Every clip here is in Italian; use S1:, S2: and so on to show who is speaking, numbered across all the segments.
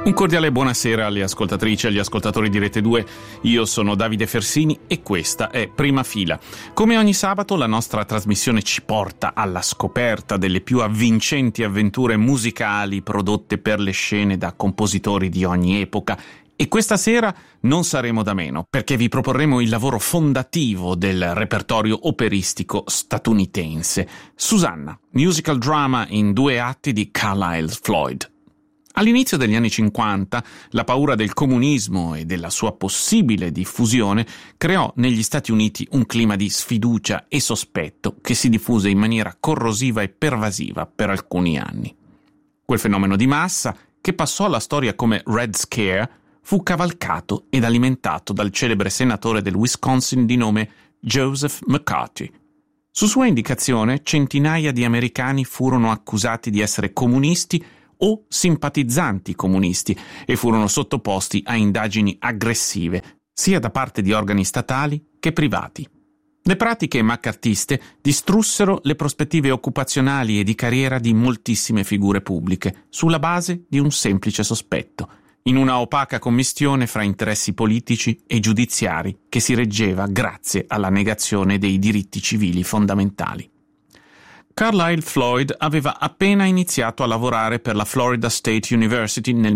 S1: Un cordiale buonasera alle ascoltatrici e agli ascoltatori di Rete 2. Io sono Davide Fersini e questa è Prima Fila. Come ogni sabato la nostra trasmissione ci porta alla scoperta delle più avvincenti avventure musicali prodotte per le scene da compositori di ogni epoca. E questa sera non saremo da meno, perché vi proporremo il lavoro fondativo del repertorio operistico statunitense. Susanna, musical drama in 2 atti di Carlisle Floyd. All'inizio degli anni 50, la paura del comunismo e della sua possibile diffusione creò negli Stati Uniti un clima di sfiducia e sospetto che si diffuse in maniera corrosiva e pervasiva per alcuni anni. Quel fenomeno di massa, che passò alla storia come Red Scare, fu cavalcato ed alimentato dal celebre senatore del Wisconsin di nome Joseph McCarthy. Su sua indicazione, centinaia di americani furono accusati di essere comunisti o simpatizzanti comunisti e furono sottoposti a indagini aggressive, sia da parte di organi statali che privati. Le pratiche maccartiste distrussero le prospettive occupazionali e di carriera di moltissime figure pubbliche, sulla base di un semplice sospetto, in una opaca commistione fra interessi politici e giudiziari che si reggeva grazie alla negazione dei diritti civili fondamentali. Carlisle Floyd aveva appena iniziato a lavorare per la Florida State University nel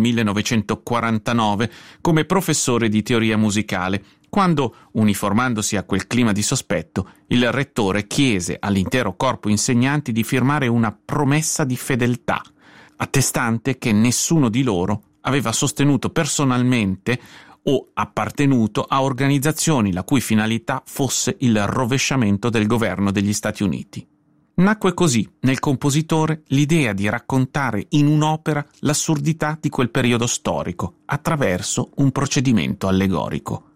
S1: 1949 come professore di teoria musicale, quando, uniformandosi a quel clima di sospetto, il rettore chiese all'intero corpo insegnanti di firmare una promessa di fedeltà, attestante che nessuno di loro aveva sostenuto personalmente o appartenuto a organizzazioni la cui finalità fosse il rovesciamento del governo degli Stati Uniti. Nacque così nel compositore l'idea di raccontare in un'opera l'assurdità di quel periodo storico attraverso un procedimento allegorico.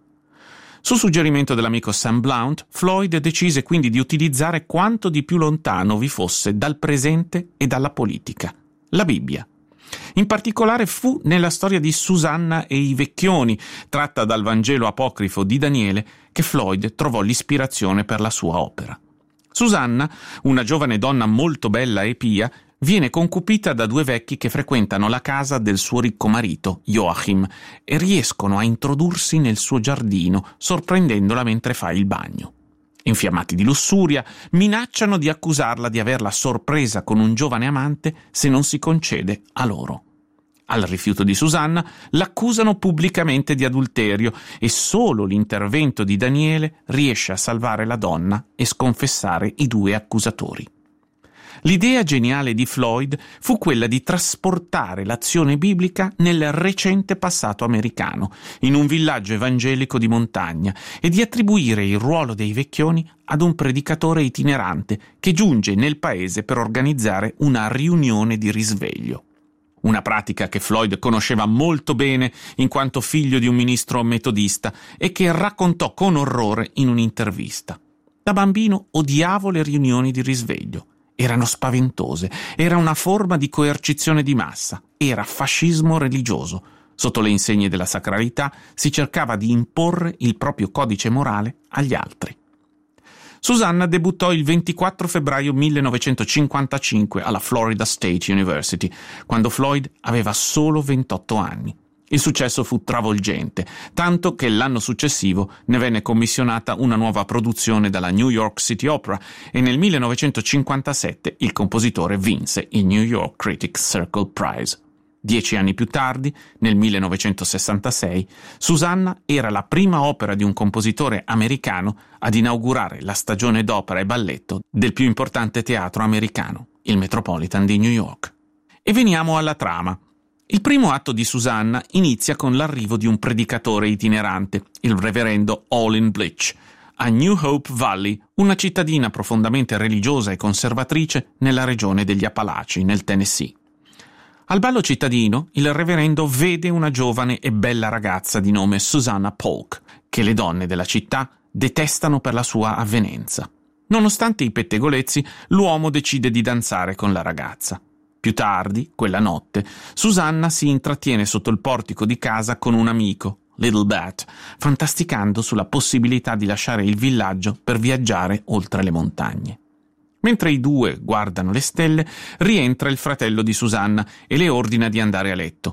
S1: Su suggerimento dell'amico Sam Blount, Floyd decise quindi di utilizzare quanto di più lontano vi fosse dal presente e dalla politica: la Bibbia. In particolare fu nella storia di Susanna e i Vecchioni, tratta dal Vangelo apocrifo di Daniele, che Floyd trovò l'ispirazione per la sua opera. Susanna, una giovane donna molto bella e pia, viene concupita da 2 vecchi che frequentano la casa del suo ricco marito, Joachim, e riescono a introdursi nel suo giardino, sorprendendola mentre fa il bagno. Infiammati di lussuria, minacciano di accusarla di averla sorpresa con un giovane amante se non si concede a loro. Al rifiuto di Susanna, l'accusano pubblicamente di adulterio e solo l'intervento di Daniele riesce a salvare la donna e sconfessare i 2 accusatori. L'idea geniale di Floyd fu quella di trasportare l'azione biblica nel recente passato americano, in un villaggio evangelico di montagna, e di attribuire il ruolo dei Vecchioni ad un predicatore itinerante che giunge nel paese per organizzare una riunione di risveglio. Una pratica che Floyd conosceva molto bene in quanto figlio di un ministro metodista e che raccontò con orrore in un'intervista. Da bambino odiavo le riunioni di risveglio. Erano spaventose, era una forma di coercizione di massa, era fascismo religioso. Sotto le insegne della sacralità si cercava di imporre il proprio codice morale agli altri. Susanna debuttò il 24 febbraio 1955 alla Florida State University, quando Floyd aveva solo 28 anni. Il successo fu travolgente, tanto che l'anno successivo ne venne commissionata una nuova produzione dalla New York City Opera e nel 1957 il compositore vinse il New York Critics Circle Prize. 10 anni più tardi, nel 1966, Susanna era la prima opera di un compositore americano ad inaugurare la stagione d'opera e balletto del più importante teatro americano, il Metropolitan di New York. E veniamo alla trama. Il primo atto di Susanna inizia con l'arrivo di un predicatore itinerante, il reverendo Olin Bleach, a New Hope Valley, una cittadina profondamente religiosa e conservatrice nella regione degli Appalachi, nel Tennessee. Al ballo cittadino, il reverendo vede una giovane e bella ragazza di nome Susanna Polk, che le donne della città detestano per la sua avvenenza. Nonostante i pettegolezzi, l'uomo decide di danzare con la ragazza. Più tardi, quella notte, Susanna si intrattiene sotto il portico di casa con un amico, Little Bat, fantasticando sulla possibilità di lasciare il villaggio per viaggiare oltre le montagne. Mentre i due guardano le stelle, rientra il fratello di Susanna e le ordina di andare a letto.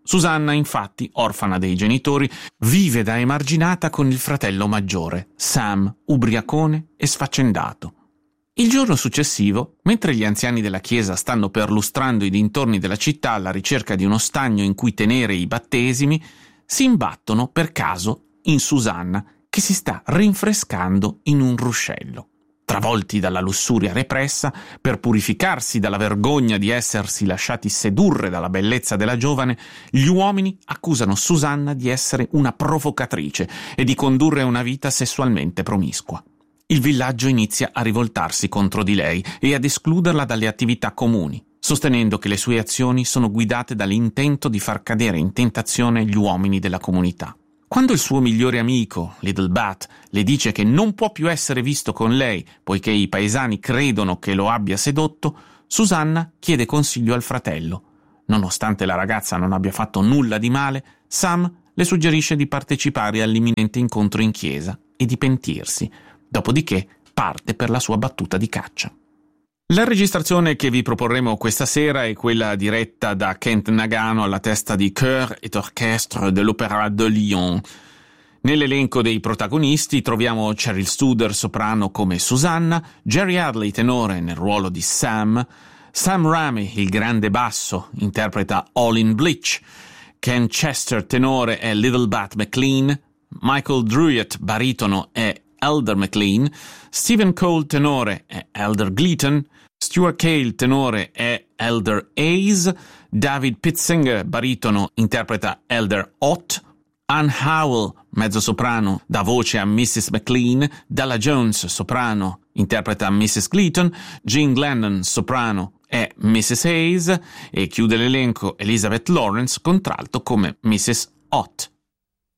S1: Susanna, infatti, orfana dei genitori, vive da emarginata con il fratello maggiore, Sam, ubriacone e sfaccendato. Il giorno successivo, mentre gli anziani della chiesa stanno perlustrando i dintorni della città alla ricerca di uno stagno in cui tenere i battesimi, si imbattono per caso in Susanna, che si sta rinfrescando in un ruscello. Travolti dalla lussuria repressa, per purificarsi dalla vergogna di essersi lasciati sedurre dalla bellezza della giovane, gli uomini accusano Susanna di essere una provocatrice e di condurre una vita sessualmente promiscua. Il villaggio inizia a rivoltarsi contro di lei e ad escluderla dalle attività comuni, sostenendo che le sue azioni sono guidate dall'intento di far cadere in tentazione gli uomini della comunità. Quando il suo migliore amico, Little Bat, le dice che non può più essere visto con lei poiché i paesani credono che lo abbia sedotto, Susanna chiede consiglio al fratello. Nonostante la ragazza non abbia fatto nulla di male, Sam le suggerisce di partecipare all'imminente incontro in chiesa e di pentirsi, dopodiché parte per la sua battuta di caccia. La registrazione che vi proporremo questa sera è quella diretta da Kent Nagano alla testa di Chœur et Orchestre de l'Opéra de Lyon. Nell'elenco dei protagonisti troviamo Cheryl Studer, soprano, come Susanna, Jerry Hadley, tenore, nel ruolo di Sam, Sam Raimi, il grande basso, interpreta Olin Bleach, Ken Chester, tenore, è Little Bat McLean, Michael Druitt, baritono, è Elder McLean, Stephen Cole, tenore, è Elder Gleaton, Stuart Cale, tenore, è Elder Hayes, David Pitzinger, baritono, interpreta Elder Ott, Anne Howell, mezzosoprano, dà voce a Mrs. McLean, Dalla Jones, soprano, interpreta Mrs. Gleaton, Jean Glennon, soprano, è Mrs. Hayes, e chiude l'elenco Elizabeth Lawrence, contralto, come Mrs. Ott.